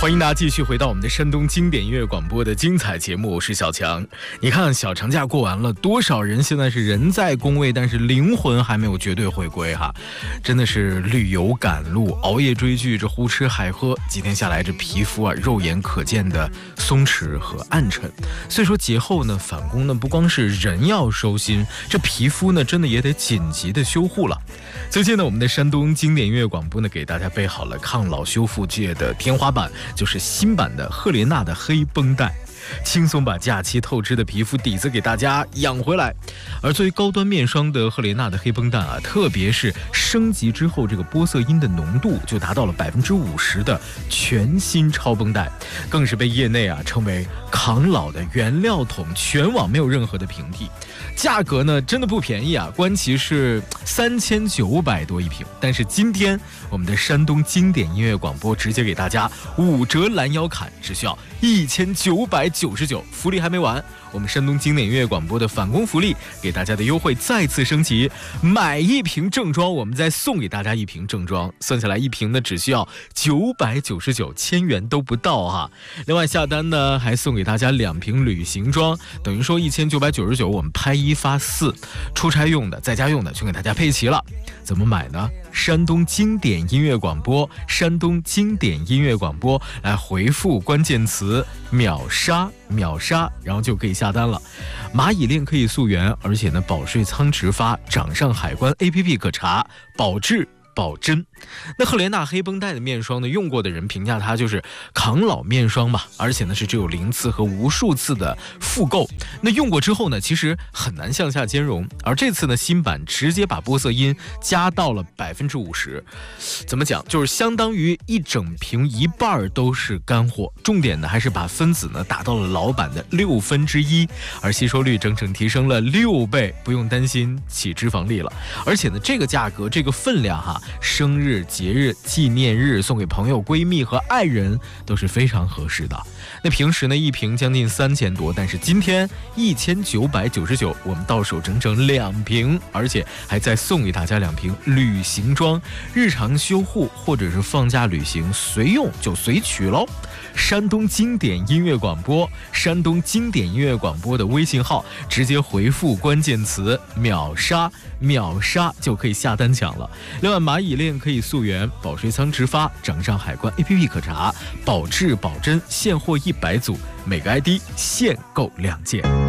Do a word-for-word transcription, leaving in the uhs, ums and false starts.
欢迎大家继续回到我们的山东经典音乐广播的精彩节目，我是小强。你看小长假过完了，多少人现在是人在工位，但是灵魂还没有绝对回归哈，真的是旅游赶路，熬夜追剧，这胡吃海喝，几天下来这皮肤啊肉眼可见的松弛和暗沉。所以说节后呢返工呢不光是人要收心，这皮肤呢真的也得紧急的修护了。最近呢我们的山东经典音乐广播呢给大家备好了抗老修复界的天花板，就是新版的赫莲娜的黑绷带，轻松把假期透支的皮肤底子给大家养回来。而作为高端面霜的赫莲娜的黑绷带啊，特别是升级之后，这个玻色因的浓度就达到了百分之五十的全新超绷带，更是被业内啊称为抗老的原料桶，全网没有任何的平替。价格呢真的不便宜啊，官旗是三千九百多一瓶，但是今天我们的山东经典音乐广播直接给大家五折拦腰砍，只需要一千九百九十九，福利还没完。我们山东经典音乐广播的返工福利给大家的优惠再次升级，买一瓶正装我们再送给大家一瓶正装，算下来一瓶呢只需要九百九十九，千元都不到哈。另外下单呢还送给大家两瓶旅行装，等于说一千九百九十九我们拍一发四，出差用的在家用的全给大家配齐了。怎么买呢？山东经典音乐广播，山东经典音乐广播来回复关键词秒杀秒杀，然后就可以下单了。蚂蚁链可以溯源，而且呢保税仓直发，掌上海关 A P P 可查，保质保真。那赫莲娜黑绷带的面霜呢，用过的人评价它就是抗老面霜嘛，而且呢是只有零次和无数次的复购。那用过之后呢，其实很难向下兼容，而这次呢新版直接把玻色因加到了百分之五十，怎么讲，就是相当于一整瓶一半都是干货。重点呢还是把分子呢达到了老版的六分之一，而吸收率整整提升了六倍，不用担心起脂肪粒了。而且呢这个价格这个分量哈，生日节日纪念日送给朋友闺蜜和爱人都是非常合适的。那平时呢一瓶将近三千多，但是今天一千九百九十九我们到手整整两瓶，而且还再送给大家两瓶旅行装，日常修护或者是放假旅行随用就随取喽。山东经典音乐广播，山东经典音乐广播的微信号直接回复关键词秒杀秒杀就可以下单抢了。另外蚂蚁链可以溯源，保税仓直发，掌上海关 A P P 可查，保质保真，现货一百组，每个 I D 限购两件。